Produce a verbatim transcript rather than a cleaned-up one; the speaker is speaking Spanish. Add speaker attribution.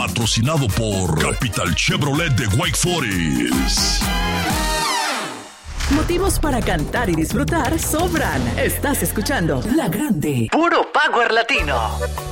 Speaker 1: Patrocinado por Capital Chevrolet de Wake Forest.
Speaker 2: Motivos para cantar y disfrutar sobran. Estás escuchando La Grande. Puro Power Latino.